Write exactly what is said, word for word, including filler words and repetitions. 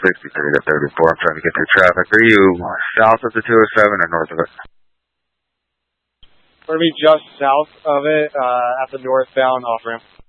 sixty-three to thirty-four. I'm trying to get through traffic. Are you south of the two oh seven or north of it? We're going to be just south of it, uh, at the northbound off-ramp.